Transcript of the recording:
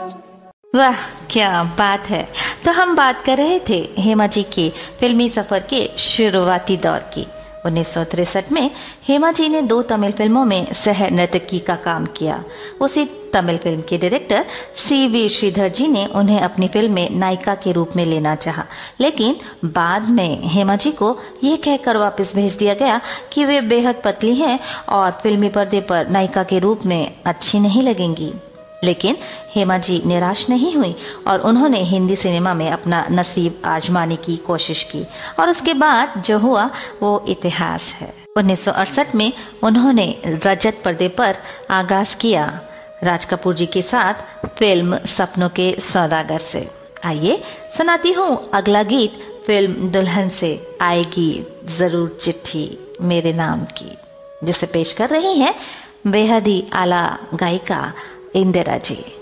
वाह क्या बात है। तो हम बात कर रहे थे हेमा जी के फिल्मी सफर के शुरुआती दौर की। 1963 में हेमा जी ने 2 तमिल फिल्मों में सह नर्तकी का काम किया। उसी तमिल फिल्म के डायरेक्टर CV श्रीधर जी ने उन्हें अपनी फिल्म में नायिका के रूप में लेना चाहा, लेकिन बाद में हेमा जी को यह कहकर वापस भेज दिया गया कि वे बेहद पतली हैं और फिल्मी पर्दे पर नायिका के रूप में अच्छी नहीं लगेंगी। लेकिन हेमा जी निराश नहीं हुई और उन्होंने हिंदी सिनेमा में अपना नसीब आजमाने की कोशिश की और उसके बाद जो हुआ वो इतिहास है। 1968 में उन्होंने रजत पर्दे पर आगाज किया राज कपूर जी के साथ फिल्म सपनों के सौदागर से। आइए सुनाती हूँ अगला गीत फिल्म दुल्हन से आएगी जरूर चिट्ठी मेरे नाम की, जिसे पेश कर रही हैं बेहद ही आला गायिका इंदिरा जी।